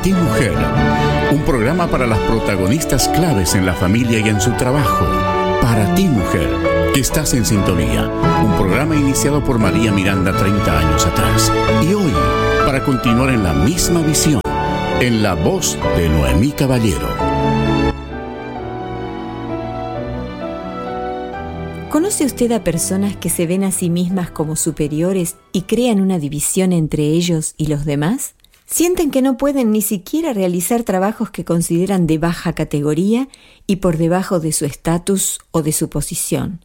ti, mujer. Un programa para las protagonistas claves en la familia y en su trabajo. Para ti, mujer, que estás en sintonía. Un programa iniciado por María Miranda 30 años atrás. Y hoy, para continuar en la misma visión, en la voz de Noemí Caballero. ¿Conoce usted a personas que se ven a sí mismas como superiores y crean una división entre ellos y los demás? Sienten que no pueden ni siquiera realizar trabajos que consideran de baja categoría y por debajo de su estatus o de su posición.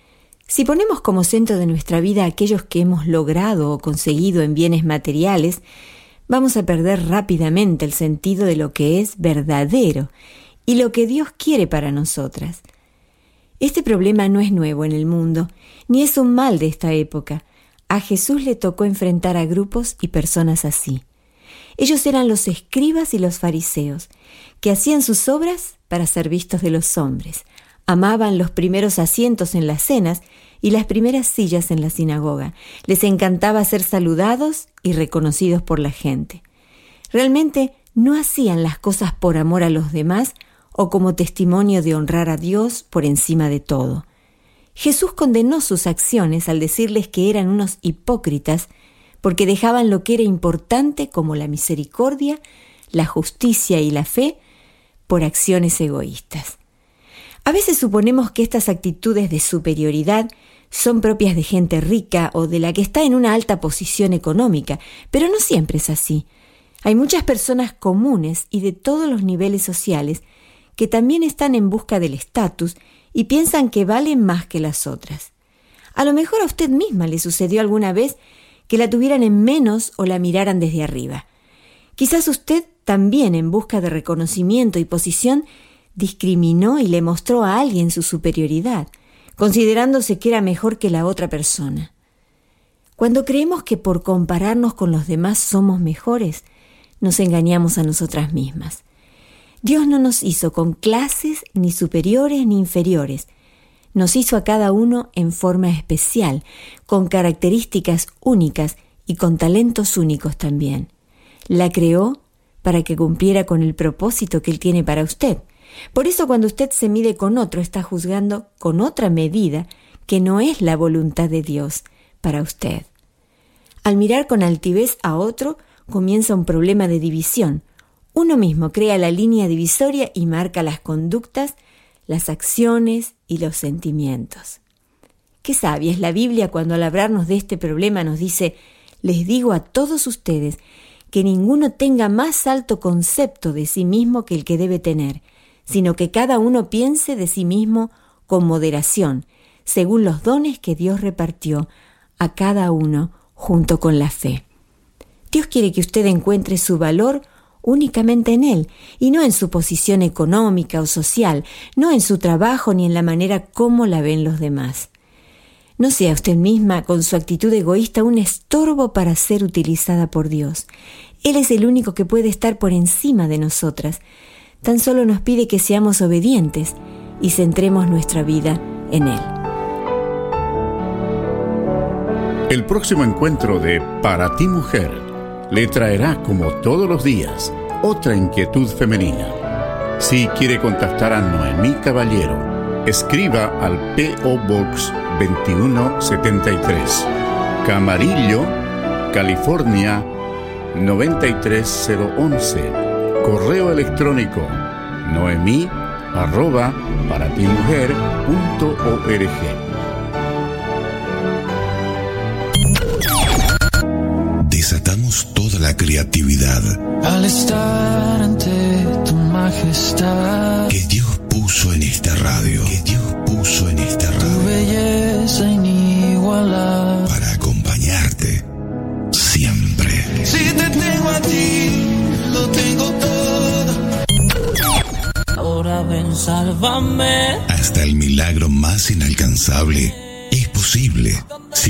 Si ponemos como centro de nuestra vida aquellos que hemos logrado o conseguido en bienes materiales, vamos a perder rápidamente el sentido de lo que es verdadero y lo que Dios quiere para nosotras. Este problema no es nuevo en el mundo, ni es un mal de esta época. A Jesús le tocó enfrentar a grupos y personas así. Ellos eran los escribas y los fariseos, que hacían sus obras para ser vistos de los hombres. Amaban los primeros asientos en las cenas y las primeras sillas en la sinagoga. Les encantaba ser saludados y reconocidos por la gente. Realmente no hacían las cosas por amor a los demás o como testimonio de honrar a Dios por encima de todo. Jesús condenó sus acciones al decirles que eran unos hipócritas porque dejaban lo que era importante como la misericordia, la justicia y la fe por acciones egoístas. A veces suponemos que estas actitudes de superioridad son propias de gente rica o de la que está en una alta posición económica, pero no siempre es así. Hay muchas personas comunes y de todos los niveles sociales que también están en busca del estatus y piensan que valen más que las otras. A lo mejor a usted misma le sucedió alguna vez que la tuvieran en menos o la miraran desde arriba. Quizás usted también, en busca de reconocimiento y posición, discriminó y le mostró a alguien su superioridad, considerándose que era mejor que la otra persona. Cuando creemos que por compararnos con los demás somos mejores, nos engañamos a nosotras mismas. Dios no nos hizo con clases ni superiores ni inferiores. Nos hizo a cada uno en forma especial, con características únicas y con talentos únicos también. La creó para que cumpliera con el propósito que Él tiene para usted. Por eso cuando usted se mide con otro, está juzgando con otra medida que no es la voluntad de Dios para usted. Al mirar con altivez a otro, comienza un problema de división. Uno mismo crea la línea divisoria y marca las conductas, las acciones y los sentimientos. Qué sabia es la Biblia cuando al hablarnos de este problema nos dice: les digo a todos ustedes que ninguno tenga más alto concepto de sí mismo que el que debe tener, sino que cada uno piense de sí mismo con moderación, según los dones que Dios repartió a cada uno junto con la fe. Dios quiere que usted encuentre su valor únicamente en Él, y no en su posición económica o social, no en su trabajo ni en la manera como la ven los demás. No sea usted misma, con su actitud egoísta, un estorbo para ser utilizada por Dios. Él es el único que puede estar por encima de nosotras. Tan solo nos pide que seamos obedientes y centremos nuestra vida en Él. El próximo encuentro de Para ti, mujer le traerá, como todos los días, otra inquietud femenina. Si quiere contactar a Noemí Caballero, escriba al P.O. Box 2173, Camarillo, California 93011. Correo electrónico noemi@paratimujer.org. Desatamos toda la creatividad al estar ante tu majestad que Dios puso en esta radio, tu belleza inigualable para acompañarte siempre. Si te tengo a ti, lo tengo todo. Ahora ven, sálvame. Hasta el milagro más inalcanzable es posible